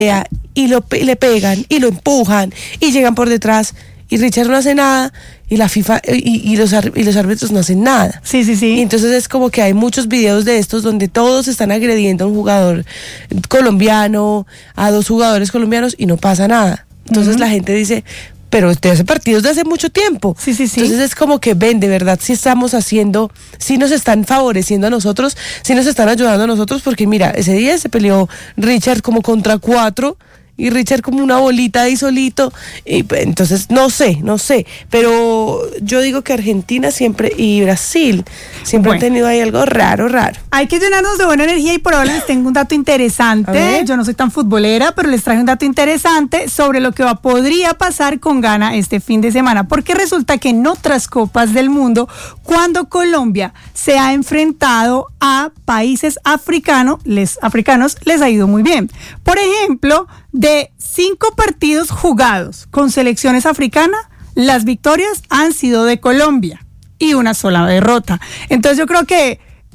y le pegan y lo empujan y llegan por detrás y Richard no hace nada y la FIFA y los árbitros no hacen nada. Sí. Y entonces es como que hay muchos videos de estos donde todos están agrediendo a un jugador colombiano, a 2 jugadores colombianos y no pasa nada. Entonces la gente dice, pero usted hace partidos de hace mucho tiempo. Sí. Entonces es como que ven, de verdad, si estamos haciendo, si nos están favoreciendo a nosotros, si nos están ayudando a nosotros, porque mira, ese día se peleó Richard como contra 4 y Richard como una bolita ahí solito, y entonces no sé, pero yo digo que Argentina siempre y Brasil siempre han tenido ahí algo raro. Hay que llenarnos de buena energía y por ahora les tengo un dato interesante. Yo no soy tan futbolera, pero les traje un dato interesante sobre lo que podría pasar con Ghana este fin de semana, porque resulta que en otras copas del mundo, cuando Colombia se ha enfrentado a países africanos les ha ido muy bien. Por ejemplo, de 5 partidos jugados con selecciones africanas, las victorias han sido de Colombia y una sola derrota. Entonces yo creo que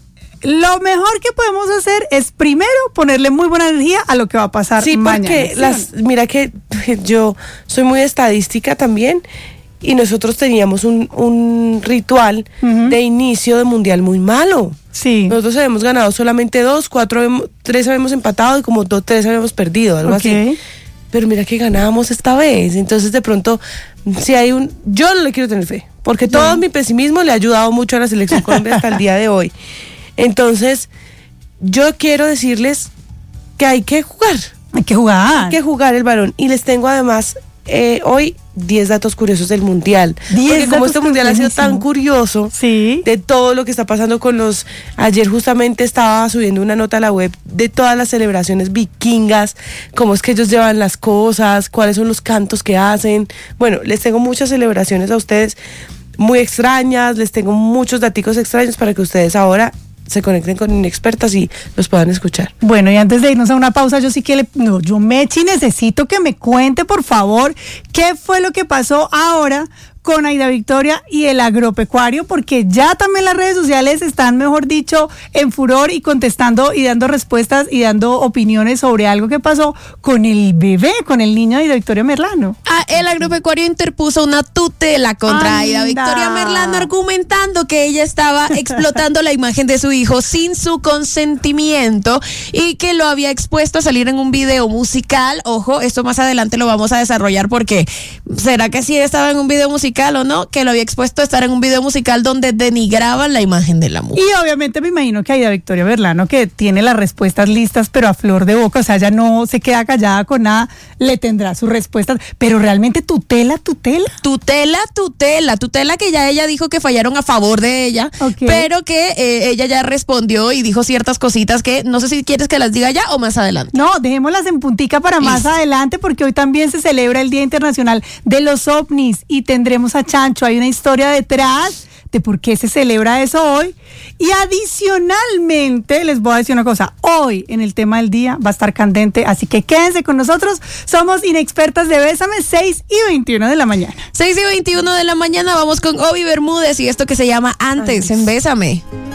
lo mejor que podemos hacer es primero ponerle muy buena energía a lo que va a pasar mañana. Sí, porque mira que yo soy muy estadística también y nosotros teníamos un ritual de inicio de mundial muy malo. Sí. Nosotros habíamos ganado solamente 2, 3 habíamos empatado y como 3 habíamos perdido, algo así. Pero mira que ganábamos esta vez. Entonces de pronto, si hay yo no le quiero tener fe, porque todo mi pesimismo le ha ayudado mucho a la selección Colombia hasta el día de hoy. Entonces, yo quiero decirles que hay que jugar. Hay que jugar el balón. Y les tengo además hoy 10 datos curiosos del mundial. Porque como este mundial ha sido tan curioso de todo lo que está pasando con ayer justamente estaba subiendo una nota a la web de todas las celebraciones vikingas, cómo es que ellos llevan las cosas, cuáles son los cantos que hacen. Bueno, les tengo muchas celebraciones a ustedes muy extrañas, les tengo muchos daticos extraños para que ustedes ahora se conecten con inexpertas y los puedan escuchar. Bueno, y antes de irnos a una pausa, yo sí que yo Mechi necesito que me cuente, por favor, qué fue lo que pasó ahora con Aida Victoria y el agropecuario, porque ya también las redes sociales están, mejor dicho, en furor y contestando y dando respuestas y dando opiniones sobre algo que pasó con el bebé, con el niño de Aida Victoria Merlano. El agropecuario interpuso una tutela contra Aida Victoria Merlano, argumentando que ella estaba explotando la imagen de su hijo sin su consentimiento y que lo había expuesto a salir en un video musical. Ojo, esto más adelante lo vamos a desarrollar porque ¿será que sí estaba en un video musical o no? Que lo había expuesto a estar en un video musical donde denigraban la imagen de la mujer. Y obviamente me imagino que Aida Victoria Merlano, que tiene las respuestas listas pero a flor de boca, o sea, ella no se queda callada con nada, le tendrá sus respuestas, pero realmente tutela que ya ella dijo que fallaron a favor de ella, pero que ella ya respondió y dijo ciertas cositas que no sé si quieres que las diga ya o más adelante. No, dejémoslas en puntica para más adelante, porque hoy también se celebra el Día Internacional de los OVNIs y tendremos a Chancho. Hay una historia detrás de por qué se celebra eso hoy. Y adicionalmente les voy a decir una cosa, hoy en el tema del día va a estar candente, así que quédense con nosotros. Somos Inexpertas de Bésame, 6:21 de la mañana. 6:21 de la mañana, vamos con Obi Bermúdez y esto que se llama Antes en Bésame.